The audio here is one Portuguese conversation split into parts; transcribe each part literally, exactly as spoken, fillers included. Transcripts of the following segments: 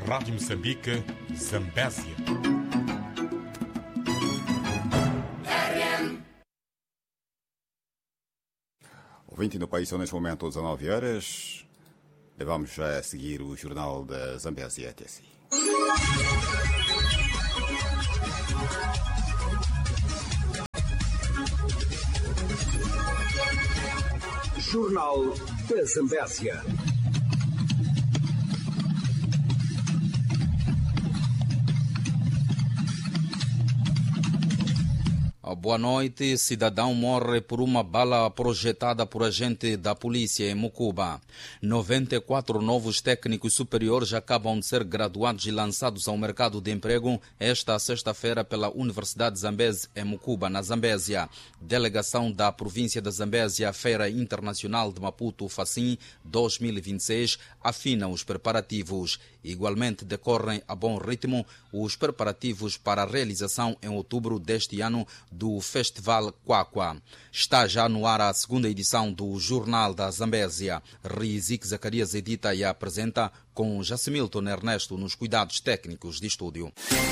Rádio Moçambique, Zambésia. Ouvinte no país, são neste momento dezenove horas. Vamos a seguir o jornal da Zambésia T S I. Jornal da Zambésia. Boa noite. Cidadão morre por uma bala projetada por agente da polícia em Mucuba. noventa e quatro novos técnicos superiores acabam de ser graduados e lançados ao mercado de emprego esta sexta-feira pela Universidade Zambeze em Mucuba, na Zambésia. Delegação da província da Zambésia, Feira Internacional de Maputo, Facim dois mil e vinte e seis, afina os preparativos. Igualmente decorrem a bom ritmo os preparativos para a realização em outubro deste ano do Festival Quaqua. Está já no ar a segunda edição do Jornal da Zambésia. Rizik Zacarias edita e apresenta, com Jacimilton Ernesto nos cuidados técnicos de estúdio.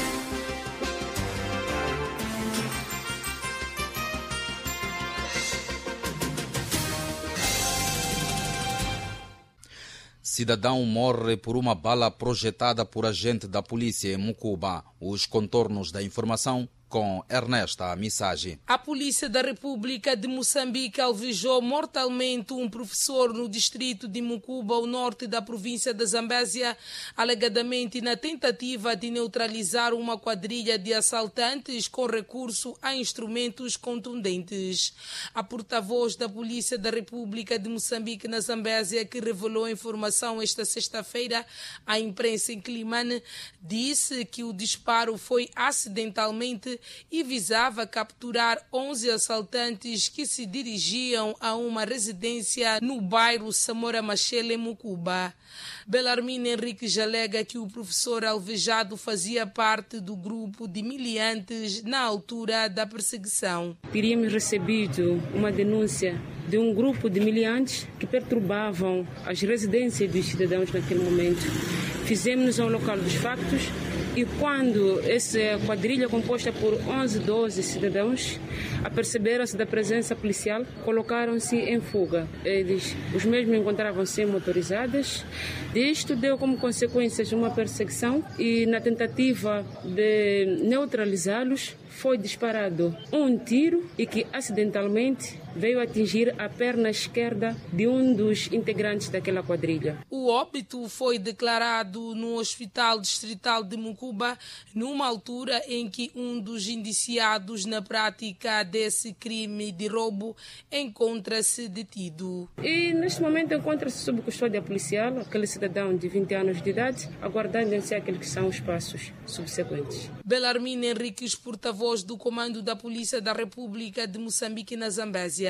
Cidadão morre por uma bala projetada por agente da polícia em Mucuba. Os contornos da informação com Ernesta Missage. A Polícia da República de Moçambique alvejou mortalmente um professor no distrito de Mucuba, ao norte da província da Zambésia, alegadamente na tentativa de neutralizar uma quadrilha de assaltantes com recurso a instrumentos contundentes. A porta-voz da Polícia da República de Moçambique na Zambésia, que revelou a informação esta sexta-feira à imprensa em Climane, disse que o disparo foi acidentalmente e visava capturar onze assaltantes que se dirigiam a uma residência no bairro Samora Machel, em Mucuba. Belarmino Henrique alega que o professor alvejado fazia parte do grupo de miliantes na altura da perseguição. Teríamos recebido uma denúncia de um grupo de miliantes que perturbavam as residências dos cidadãos naquele momento. Fizemos-nos ao local dos factos e quando essa quadrilha composta por onze, doze cidadãos aperceberam-se da presença policial, colocaram-se em fuga. Eles, os mesmos encontravam-se motorizadas. Isto deu como consequências uma perseguição e na tentativa de neutralizá-los foi disparado um tiro e que acidentalmente veio atingir a perna esquerda de um dos integrantes daquela quadrilha. O óbito foi declarado no Hospital Distrital de Mucuba numa altura em que um dos indiciados na prática desse crime de roubo encontra-se detido. E neste momento encontra-se sob custódia policial aquele cidadão de vinte anos de idade, aguardando-se aqueles que são os passos subsequentes. Belarmino Henriques, porta-voz do Comando da Polícia da República de Moçambique na Zambésia.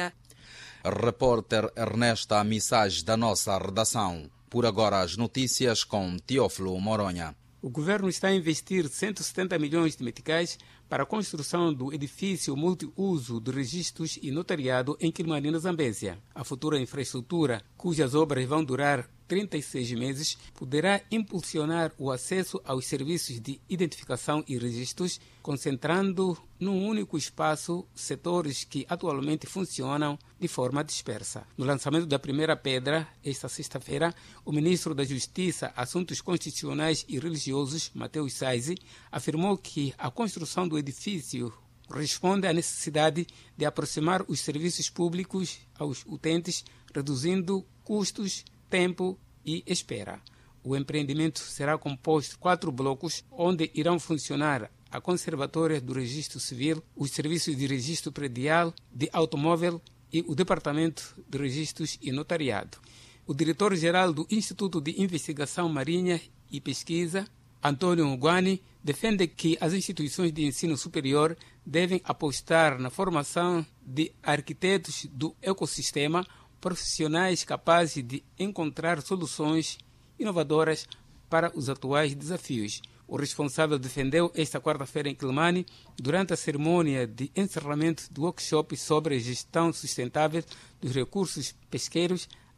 Repórter Ernesta Missage da nossa redação. Por agora as notícias com Teófilo Moronha. O governo está a investir cento e setenta milhões de meticais para a construção do edifício multiuso de registros e notariado em Quilimane, na Zambésia. A futura infraestrutura, cujas obras vão durar trinta e seis meses, poderá impulsionar o acesso aos serviços de identificação e registros, concentrando num único espaço setores que atualmente funcionam de forma dispersa. No lançamento da primeira pedra, esta sexta-feira, o ministro da Justiça, Assuntos Constitucionais e Religiosos, Mateus Saizi, afirmou que a construção do edifício responde à necessidade de aproximar os serviços públicos aos utentes, reduzindo custos, tempo e espera. O empreendimento será composto de quatro blocos, onde irão funcionar a Conservatória do Registro Civil, os serviços de registro predial, de automóvel e o Departamento de Registros e Notariado. O diretor-geral do Instituto de Investigação Marinha e Pesquisa, Antônio Nguani, defende que as instituições de ensino superior devem apostar na formação de arquitetos do ecossistema, profissionais capazes de encontrar soluções inovadoras para os atuais desafios. O responsável defendeu esta quarta-feira em Quilimane, durante a cerimônia de encerramento do workshop sobre a gestão sustentável dos recursos pesqueiros,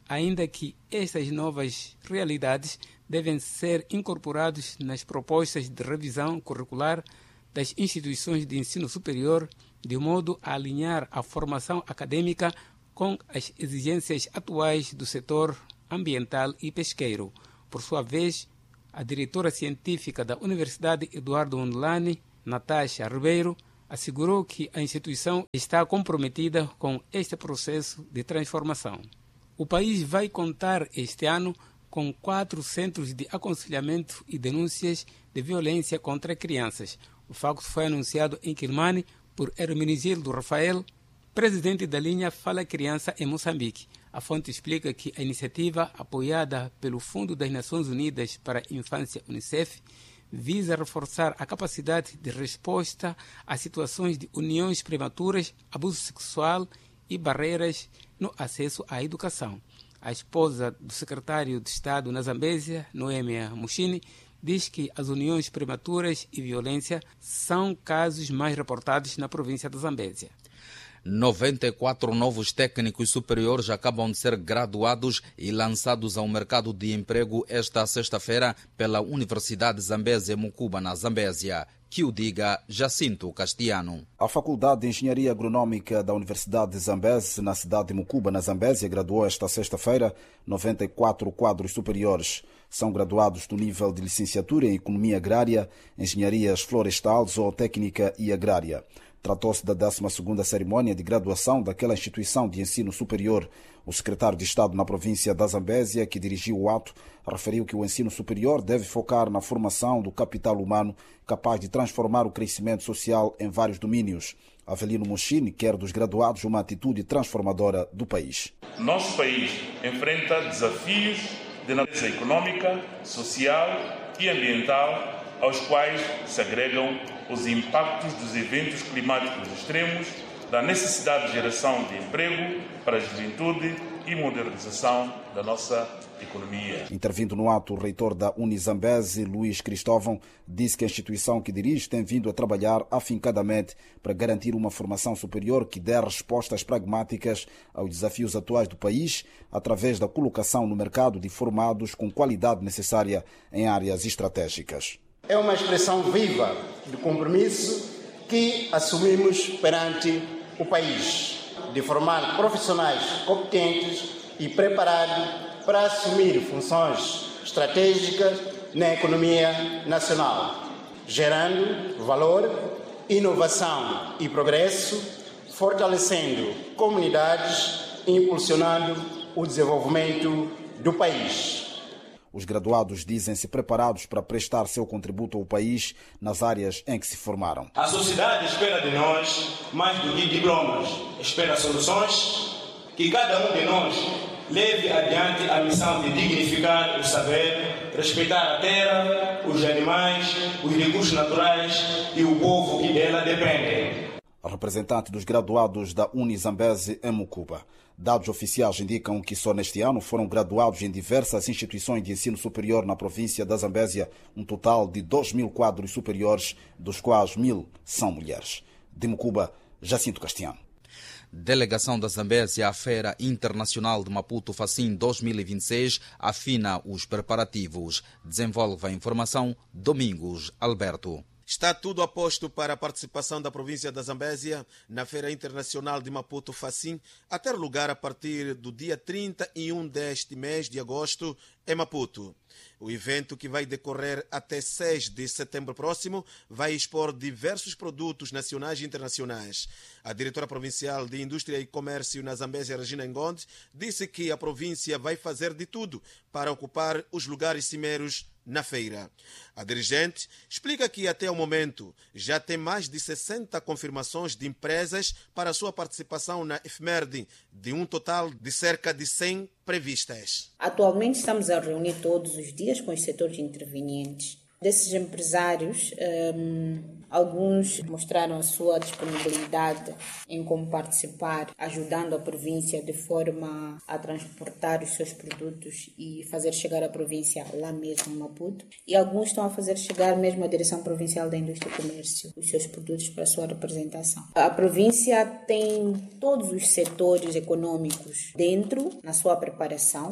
ainda que estas novas realidades devem ser incorporadas nas propostas de revisão curricular das instituições de ensino superior, de modo a alinhar a formação acadêmica com as exigências atuais do setor ambiental e pesqueiro. Por sua vez, a diretora científica da Universidade Eduardo Mondlane, Natasha Ribeiro, assegurou que a instituição está comprometida com este processo de transformação. O país vai contar este ano com quatro centros de aconselhamento e denúncias de violência contra crianças. O facto foi anunciado em Quelimane por Hermenegildo Rafael, presidente da linha Fala Criança em Moçambique. A fonte explica que a iniciativa, apoiada pelo Fundo das Nações Unidas para a Infância UNICEF, visa reforçar a capacidade de resposta a situações de uniões prematuras, abuso sexual e barreiras no acesso à educação. A esposa do secretário de Estado na Zambésia, Noêmia Mushini, diz que as uniões prematuras e violência são casos mais reportados na província da Zambésia. noventa e quatro novos técnicos superiores acabam de ser graduados e lançados ao mercado de emprego esta sexta-feira pela Universidade Zambésia Mucuba, na Zambésia. Que o diga Jacinto Castiano. A Faculdade de Engenharia Agronômica da Universidade de Zambésia, na cidade de Mucuba, na Zambésia, graduou esta sexta-feira noventa e quatro quadros superiores. São graduados do nível de licenciatura em Economia Agrária, Engenharias Florestais ou Técnica e Agrária. Tratou-se da décima segunda cerimônia de graduação daquela instituição de ensino superior. O secretário de Estado na província da Zambésia, que dirigiu o ato, referiu que o ensino superior deve focar na formação do capital humano capaz de transformar o crescimento social em vários domínios. Avelino Mushini quer dos graduados uma atitude transformadora do país. Nosso país enfrenta desafios de natureza econômica, social e ambiental, aos quais se agregam os impactos dos eventos climáticos extremos, da necessidade de geração de emprego para a juventude e modernização da nossa economia. Intervindo no ato, o reitor da Unizambésia, Luís Cristóvão, disse que a instituição que dirige tem vindo a trabalhar afincadamente para garantir uma formação superior que dê respostas pragmáticas aos desafios atuais do país, através da colocação no mercado de formados com qualidade necessária em áreas estratégicas. É uma expressão viva de compromisso que assumimos perante o país, de formar profissionais competentes e preparados para assumir funções estratégicas na economia nacional, gerando valor, inovação e progresso, fortalecendo comunidades e impulsionando o desenvolvimento do país. Os graduados dizem-se preparados para prestar seu contributo ao país nas áreas em que se formaram. A sociedade espera de nós mais do que diplomas, espera soluções, que cada um de nós leve adiante a missão de dignificar o saber, respeitar a terra, os animais, os recursos naturais e o povo que dela depende. A representante dos graduados da Unizambésia em Mucuba. Dados oficiais indicam que só neste ano foram graduados em diversas instituições de ensino superior na província da Zambésia um total de dois mil quadros superiores, dos quais mil são mulheres. De Mucuba, Jacinto Castiano. Delegação da Zambésia à Feira Internacional de Maputo Facim dois mil e vinte e seis afina os preparativos. Desenvolve a informação Domingos Alberto. Está tudo a posto para a participação da província da Zambésia na Feira Internacional de Maputo Facim, a ter lugar a partir do dia trinta e um deste mês de agosto em Maputo. O evento, que vai decorrer até seis de setembro próximo, vai expor diversos produtos nacionais e internacionais. A diretora provincial de Indústria e Comércio na Zambésia, Regina Ngonde, disse que a província vai fazer de tudo para ocupar os lugares cimeiros na feira. A dirigente explica que até o momento já tem mais de sessenta confirmações de empresas para a sua participação na efeméride, de um total de cerca de cem previstas. Atualmente estamos a reunir todos os dias com os setores intervenientes Desses empresários, um, alguns mostraram a sua disponibilidade em como participar, ajudando a província de forma a transportar os seus produtos e fazer chegar à província lá mesmo em Maputo. E alguns estão a fazer chegar mesmo à Direção Provincial da Indústria e Comércio os seus produtos para a sua representação. A província tem todos os setores econômicos dentro, na sua preparação,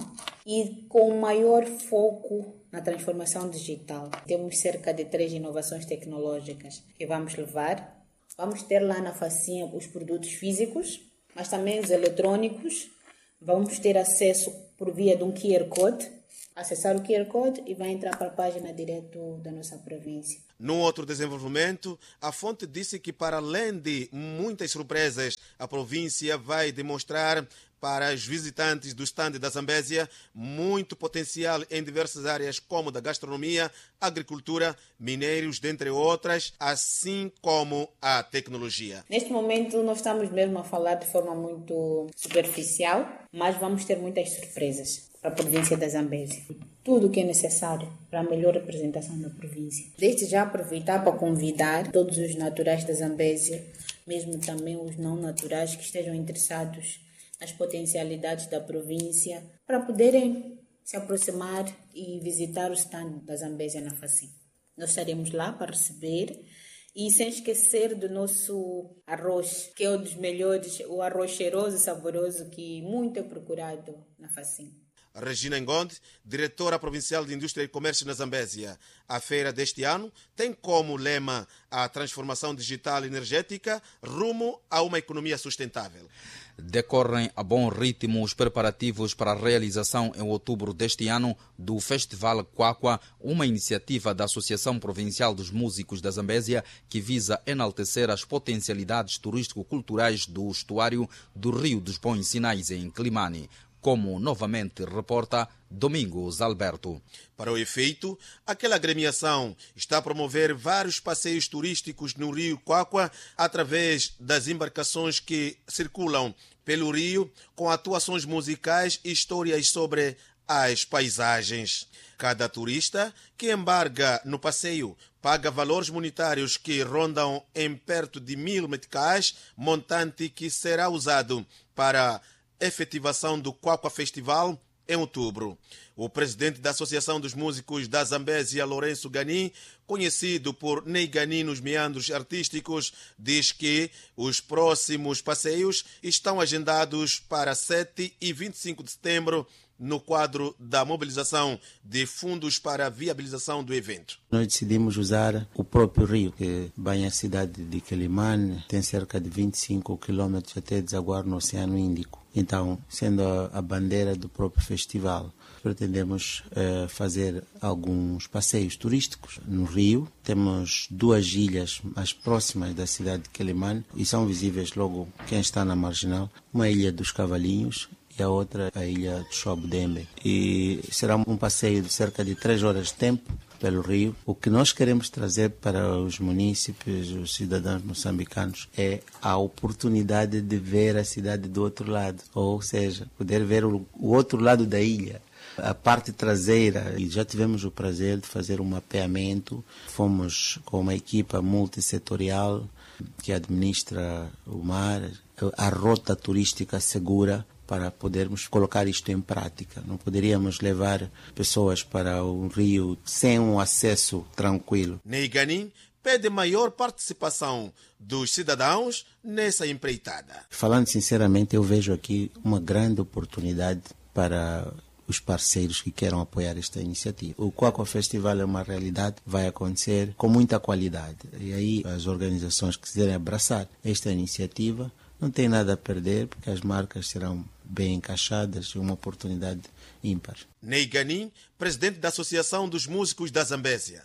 e com maior foco na transformação digital. Temos cerca de três inovações tecnológicas que vamos levar. Vamos ter lá na facinha os produtos físicos, mas também os eletrônicos. Vamos ter acesso por via de um Q R Code, acessar o Q R Code e vai entrar para a página direto da nossa província. Num outro desenvolvimento, a fonte disse que, para além de muitas surpresas, a província vai demonstrar para os visitantes do estande da Zambésia muito potencial em diversas áreas, como da gastronomia, agricultura, minérios, dentre outras, assim como a tecnologia. Neste momento, nós estamos mesmo a falar de forma muito superficial, mas vamos ter muitas surpresas para a província da Zambésia. Tudo o que é necessário para a melhor representação da província. Desde já aproveitar para convidar todos os naturais da Zambésia, mesmo também os não naturais que estejam interessados nas potencialidades da província, para poderem se aproximar e visitar o stand da Zambésia na Facim. Nós estaremos lá para receber e sem esquecer do nosso arroz, que é um dos melhores, o arroz cheiroso e saboroso que muito é procurado na Facim. Regina Ngonde, diretora provincial de Indústria e Comércio na Zambésia. A feira deste ano tem como lema a transformação digital e energética rumo a uma economia sustentável. Decorrem a bom ritmo os preparativos para a realização em outubro deste ano do Festival Kwakwa, uma iniciativa da Associação Provincial dos Músicos da Zambésia que visa enaltecer as potencialidades turístico-culturais do estuário do Rio dos Bons Sinais em Climane, como novamente reporta Domingos Alberto. Para o efeito, aquela agremiação está a promover vários passeios turísticos no rio Kwakwa através das embarcações que circulam pelo rio com atuações musicais e histórias sobre as paisagens. Cada turista que embarca no passeio paga valores monetários que rondam em perto de mil meticais, montante que será usado para efetivação do Kwakwa Festival em outubro. O presidente da Associação dos Músicos da Zambésia, Lourenço Gani, conhecido por Ney Gani nos meandros artísticos, diz que os próximos passeios estão agendados para sete e vinte e cinco de setembro no quadro da mobilização de fundos para a viabilização do evento. Nós decidimos usar o próprio rio, que banha a cidade de Quelimane, tem cerca de vinte e cinco quilômetros até desaguar no Oceano Índico. Então, sendo a, a bandeira do próprio festival, pretendemos eh, fazer alguns passeios turísticos no rio. Temos duas ilhas mais próximas da cidade de Quelimane e são visíveis logo quem está na marginal. Uma ilha dos Cavalinhos e a outra a ilha de Chobdembe. E será um passeio de cerca de três horas de tempo pelo rio. O que nós queremos trazer para os munícipes, os cidadãos moçambicanos, é a oportunidade de ver a cidade do outro lado, ou seja, poder ver o, o outro lado da ilha, a parte traseira. E já tivemos o prazer de fazer um mapeamento. Fomos com uma equipa multissetorial que administra o mar, a rota turística segura, para podermos colocar isto em prática. Não poderíamos levar pessoas para o rio sem um acesso tranquilo. Ney Gani pede maior participação dos cidadãos nessa empreitada. Falando sinceramente, eu vejo aqui uma grande oportunidade para os parceiros que queiram apoiar esta iniciativa. O Kwakwa Festival é uma realidade, vai acontecer com muita qualidade. E aí as organizações que quiserem abraçar esta iniciativa não tem nada a perder, porque as marcas serão bem encaixadas e uma oportunidade ímpar. Ney Gani, presidente da Associação dos Músicos da Zambésia.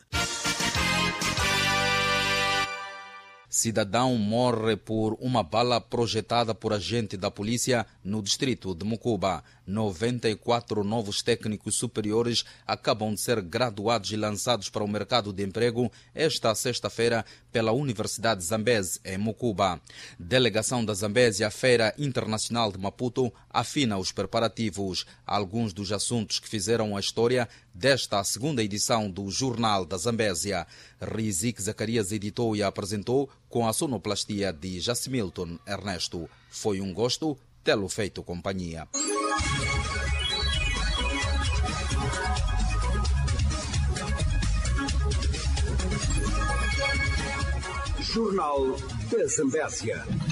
Cidadão morre por uma bala projetada por agente da polícia no distrito de Mucuba. noventa e quatro novos técnicos superiores acabam de ser graduados e lançados para o mercado de emprego esta sexta-feira pela Universidade Zambeze, em Mucuba. Delegação da Zambeze à Feira Internacional de Maputo afina os preparativos. Alguns dos assuntos que fizeram a história desta segunda edição do Jornal da Zambésia. Rizik Zacarias editou e apresentou com a sonoplastia de Jacimilton Ernesto. Foi um gosto tê-lo feito companhia. Jornal da Zambésia.